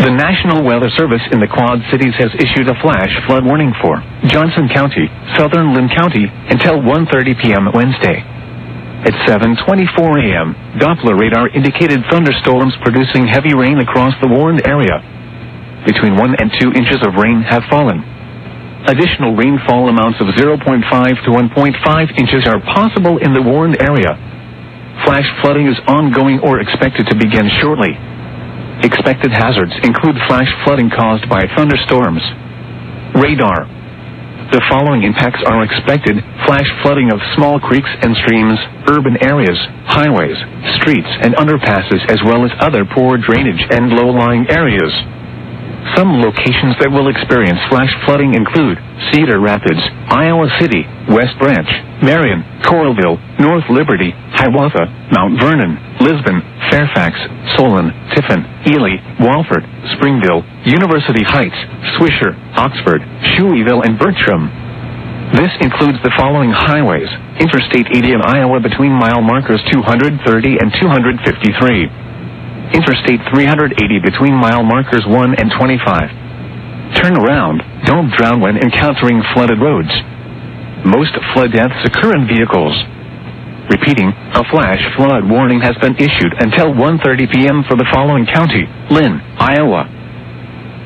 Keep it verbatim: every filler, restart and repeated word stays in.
The National Weather Service in the Quad Cities has issued a flash flood warning for Johnson County, southern Linn County, until one thirty p.m. Wednesday. At seven twenty-four a.m., Doppler radar indicated thunderstorms producing heavy rain across the warned area. Between one and two inches of rain have fallen. Additional rainfall amounts of zero point five to one point five inches are possible in the warned area. Flash flooding is ongoing or expected to begin shortly. Expected hazards include flash flooding caused by thunderstorms. Radar. The following impacts are expected: flash flooding of small creeks and streams, urban areas, highways, streets, and underpasses, as well as other poor drainage and low-lying areas. Some locations that will experience flash flooding include Cedar Rapids, Iowa City, West Branch, Marion, Coralville, North Liberty, Hiawatha, Mount Vernon, Lisbon, Fairfax, Solon, Tiffin, Ely, Walford, Springville, University Heights, Swisher, Oxford, Shueyville, and Bertram. This includes the following highways: Interstate eighty in Iowa between mile markers two hundred thirty and two hundred fifty-three. Interstate three hundred eighty between mile markers one and twenty-five. Turn around, don't drown when encountering flooded roads. Most flood deaths occur in vehicles. Repeating, a flash flood warning has been issued until one thirty p.m. for the following county: Linn, Iowa,